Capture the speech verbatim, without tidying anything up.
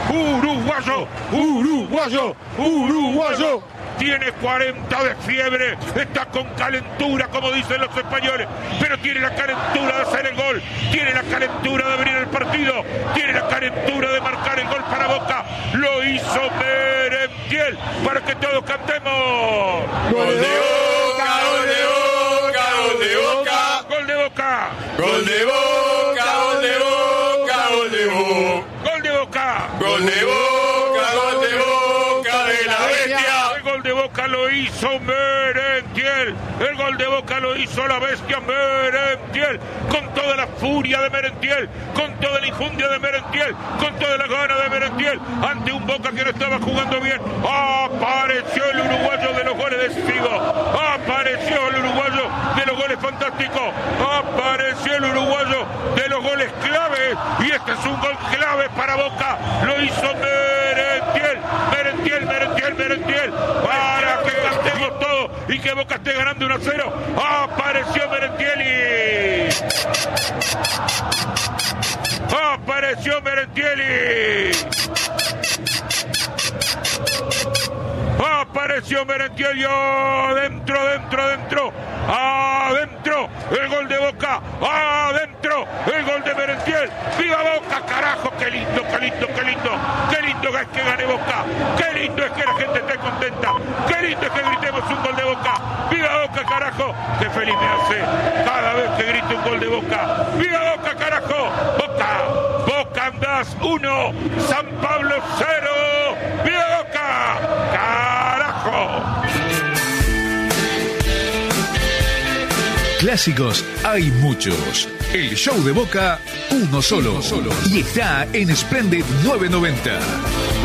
uruguayo, uruguayo, uruguayo. Tiene cuarenta de fiebre, está con calentura, como dicen los españoles, pero tiene la calentura de hacer el gol, tiene la calentura de abrir el partido, tiene la calentura de marcar el gol para Boca. Lo hizo Merentiel, para que todos cantemos. Gol de Boca, gol de Boca, gol de Boca, gol de Boca, gol de Boca, gol de Boca, gol de Boca, gol de Boca, gol de Boca, gol de Boca de la bestia. El gol de Boca lo hizo Merentiel, el gol de Boca lo hizo la bestia Merentiel, con toda la furia de Merentiel, con toda la injundia de Merentiel, con toda la gana de Merentiel, ante un Boca que no estaba jugando bien. Apareció el uruguayo de los goles decisivos, apareció el uruguayo de los goles fantásticos, apareció el uruguayo de los goles clave, y este es un gol clave para Boca. Lo hizo Merentiel, Merentiel, Merentiel, Merentiel, para que cantemos todo y que Boca esté ganando uno a cero. Apareció Merentieli, apareció Merentieli, apareció Merentiel, adentro, adentro, adentro, adentro, el gol de Boca, adentro, el gol de Merentiel. ¡Viva Boca, carajo! ¡Qué lindo, qué lindo, qué lindo! ¡Qué lindo es que gane Boca! ¡Qué lindo es que la gente esté contenta! ¡Qué lindo es que gritemos un gol de Boca! ¡Viva Boca, carajo! ¡Qué feliz me hace cada vez que grito un gol de Boca! ¡Viva Boca, carajo! ¡Boca! ¡Boca andás uno! ¡San Pablo cero! ¡Viva Boca! ¡Carajo! Clásicos hay muchos. El show de Boca, uno solo. Y está en Splendid novecientos noventa.